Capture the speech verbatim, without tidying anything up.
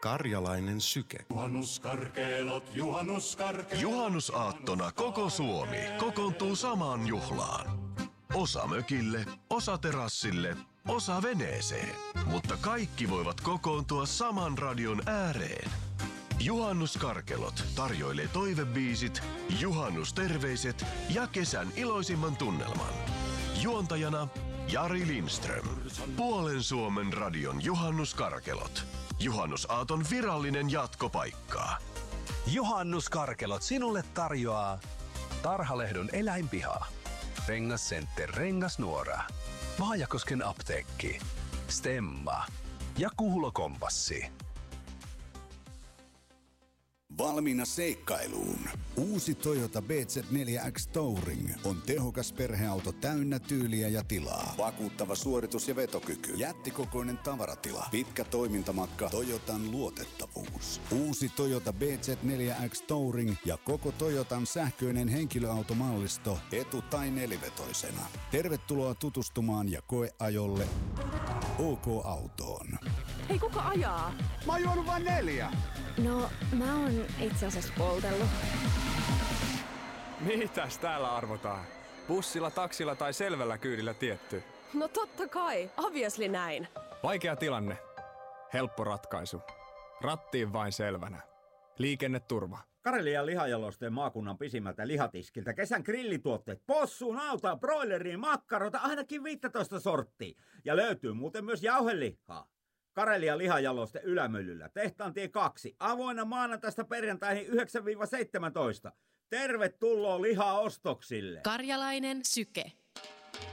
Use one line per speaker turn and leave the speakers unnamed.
Karjalainen syke.
Juhannuskarkeelot, juhannuskarkeelot.
Juhannusaattona koko Suomi kokoontuu samaan juhlaan. Osa mökille, osa terassille, osa veneeseen. Mutta kaikki voivat kokoontua saman radion ääreen. Juhannuskarkelot tarjoilee toivebiisit, juhannusterveiset ja kesän iloisimman tunnelman. Juontajana Jari Lindström. Puolen Suomen radion juhannuskarkelot. Juhannusaaton virallinen jatkopaikka.
Juhannuskarkelot sinulle tarjoaa Tarhalehdon eläinpiha, Rengas Center Rengasnuora, Vaajakosken apteekki, Stemma ja Kuulokompassi.
Valmiina seikkailuun. Uusi Toyota B Z neljä X Touring on tehokas perheauto täynnä tyyliä ja tilaa. Vakuuttava suoritus ja vetokyky. Jättikokoinen tavaratila. Pitkä toimintamatka. Toyotan luotettavuus. Uusi Toyota B Z neljä X Touring ja koko Toyotan sähköinen henkilöautomallisto etu- tai nelivetoisena. Tervetuloa tutustumaan ja koeajolle OK-autoon.
Hei, kuka ajaa?
Mä oon juonut vain neljä.
No, mä oon itse asiassa poltellut.
Mitäs täällä arvotaan? Bussilla, taksilla tai selvällä kyydillä tietty?
No totta kai, obviously näin.
Vaikea tilanne. Helppo ratkaisu. Rattiin vain selvänä. Liikenneturva.
Karelian lihajalosteen maakunnan pisimmältä lihatiskiltä kesän grillituotteet, possuun, nautaan, broileriin, makkarota, ainakin viisitoista sorttia. Ja löytyy muuten myös jauhelihaa. Karelian lihajaloste Ylämyllyllä, Tehtaantie kaksi, avoinna maanantaista perjantaihin yhdeksän seitsemäntoista. Tervetuloa lihaostoksille.
Karjalainen syke.